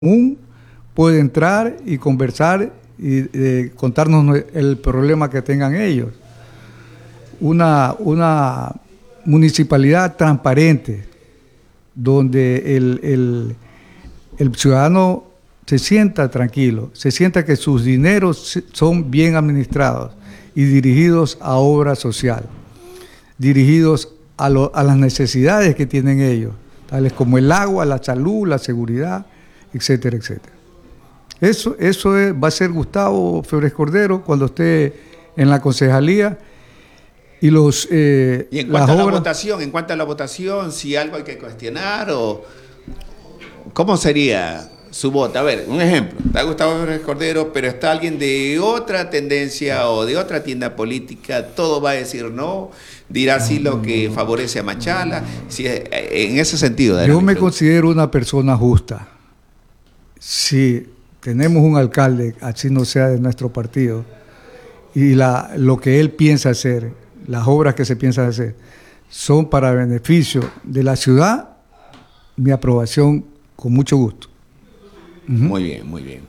común puede entrar y conversar y contarnos el problema que tengan ellos. Una municipalidad transparente, donde el ciudadano se sienta tranquilo, se sienta que sus dineros son bien administrados y dirigidos a obra social, dirigidos a las necesidades que tienen ellos, tales como el agua, la salud, la seguridad, etcétera, etcétera. Eso va a ser Gustavo Febres Cordero cuando esté en la concejalía. Y en cuanto a la votación, si algo hay que cuestionar o ¿cómo sería su voto? A ver, un ejemplo, está Gustavo Febres Cordero, pero está alguien de otra tendencia o de otra tienda política, todo va a decir no, dirá sí lo que favorece a Machala, si en ese sentido. Yo me considero una persona justa. Si tenemos un alcalde, así no sea de nuestro partido, y lo que él piensa hacer, las obras que se piensan hacer, son para beneficio de la ciudad, mi aprobación con mucho gusto. Muy bien, muy bien.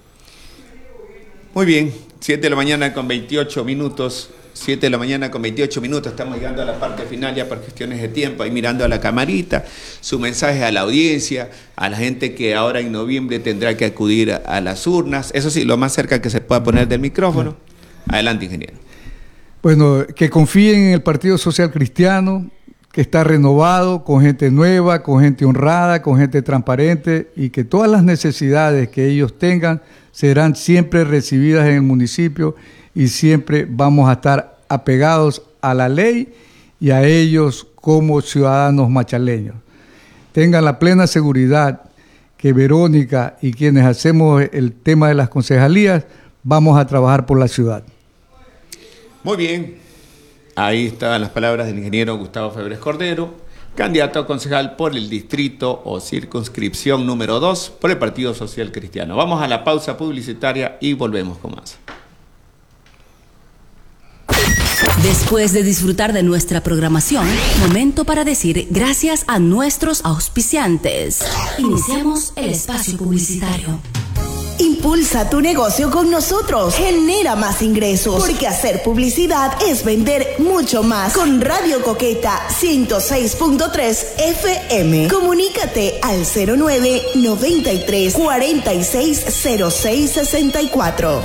Muy bien, 7 de la mañana con 28 minutos. 7 de la mañana con 28 minutos, estamos llegando a la parte final ya por cuestiones de tiempo, ahí mirando a la camarita, su mensaje a la audiencia, a la gente que ahora en noviembre tendrá que acudir a las urnas, eso sí, lo más cerca que se pueda poner del micrófono. Adelante, ingeniero. Bueno, que confíen en el Partido Social Cristiano, que está renovado, con gente nueva, con gente honrada, con gente transparente, y que todas las necesidades que ellos tengan serán siempre recibidas en el municipio y siempre vamos a estar apegados a la ley y a ellos como ciudadanos machaleños. Tengan la plena seguridad que Verónica y quienes hacemos el tema de las concejalías vamos a trabajar por la ciudad. Muy bien, ahí estaban las palabras del ingeniero Gustavo Febres Cordero, candidato a concejal por el distrito o circunscripción número 2 por el Partido Social Cristiano. Vamos a la pausa publicitaria y volvemos con más. Después de disfrutar de nuestra programación, momento para decir gracias a nuestros auspiciantes. Iniciamos el espacio publicitario. Impulsa tu negocio con nosotros. Genera más ingresos. Porque hacer publicidad es vender mucho más. Con Radio Coqueta 106.3 FM. Comunícate al 0993 460664.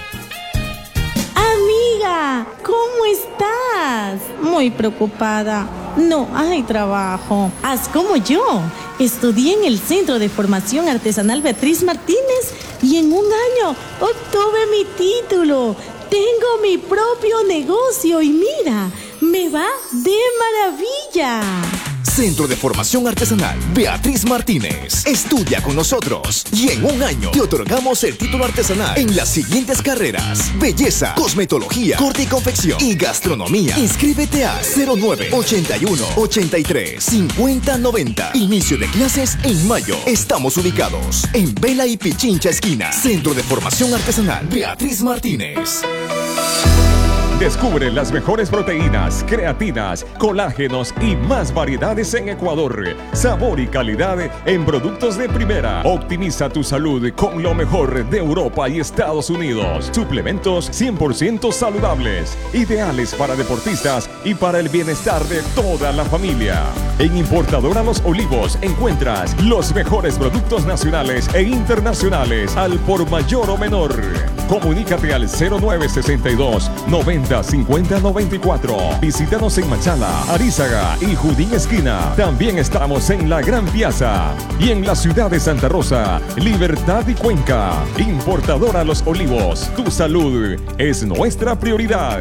Amiga, ¿cómo estás? Muy preocupada. No hay trabajo. Haz como yo. Estudié en el Centro de Formación Artesanal Beatriz Martínez y en un año obtuve mi título. Tengo mi propio negocio y mira, me va de maravilla. Centro de Formación Artesanal Beatriz Martínez. Estudia con nosotros y en un año te otorgamos el título artesanal en las siguientes carreras: belleza, cosmetología, corte y confección y gastronomía. Inscríbete a 0981 83 50 90. Inicio de clases en mayo. Estamos ubicados en Vela y Pichincha esquina. Centro de Formación Artesanal Beatriz Martínez. Descubre las mejores proteínas, creatinas, colágenos y más variedades en Ecuador. Sabor y calidad en productos de primera. Optimiza tu salud con lo mejor de Europa y Estados Unidos. Suplementos 100% saludables, ideales para deportistas y para el bienestar de toda la familia. En Importadora Los Olivos encuentras los mejores productos nacionales e internacionales al por mayor o menor. Comunícate al 0962 90 50 94. Visítanos en Machala, Arízaga y Judín Esquina. También estamos en la Gran Piazza y en la ciudad de Santa Rosa, Libertad y Cuenca. Importadora Los Olivos, tu salud es nuestra prioridad.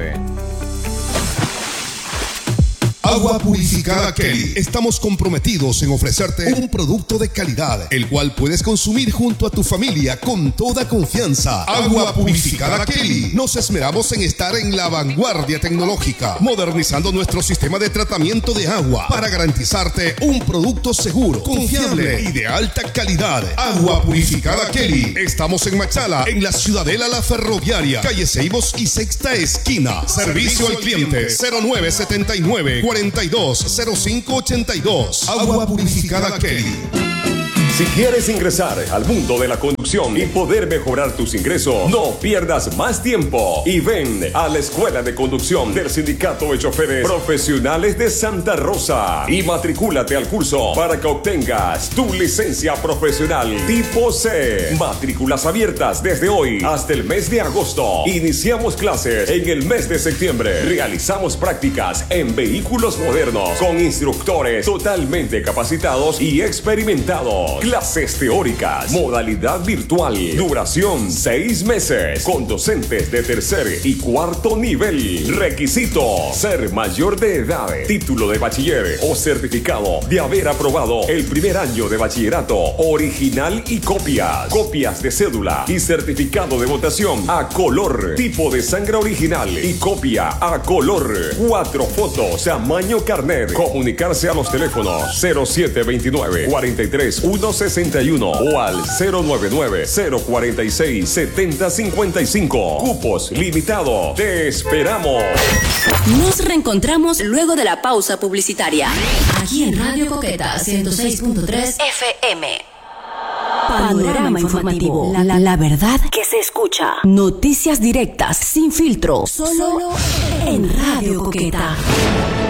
Agua Purificada Kelly. Estamos comprometidos en ofrecerte un producto de calidad, el cual puedes consumir junto a tu familia con toda confianza. Agua Purificada Kelly. Nos esmeramos en estar en la vanguardia tecnológica, modernizando nuestro sistema de tratamiento de agua para garantizarte un producto seguro, confiable y de alta calidad. Agua Purificada Kelly. Estamos en Machala, en la Ciudadela La Ferroviaria, calle Ceibos y Sexta Esquina. Servicio al cliente 0979 420582. Agua Purificada Kelly. Si quieres ingresar al mundo de la conducción y poder mejorar tus ingresos, no pierdas más tiempo y ven a la Escuela de Conducción del Sindicato de Choferes Profesionales de Santa Rosa y matricúlate al curso para que obtengas tu licencia profesional tipo C. Matrículas abiertas desde hoy hasta el mes de agosto. Iniciamos clases en el mes de septiembre. Realizamos prácticas en vehículos modernos con instructores totalmente capacitados y experimentados. Clases teóricas, modalidad virtual, duración 6 meses, con docentes de tercer y cuarto nivel. Requisito: ser mayor de edad, título de bachiller o certificado de haber aprobado el primer año de bachillerato, original y copias de cédula y certificado de votación a color, tipo de sangre original y copia a color, 4 fotos, tamaño carnet. Comunicarse a los teléfonos 0729 43 161 o al 099 046 7055. Cupos limitados. Te esperamos. Nos reencontramos luego de la pausa publicitaria. Aquí en Radio Coqueta 106.3 FM. Panorama informativo. La verdad que se escucha. Noticias directas, sin filtro. Solo en Radio Coqueta.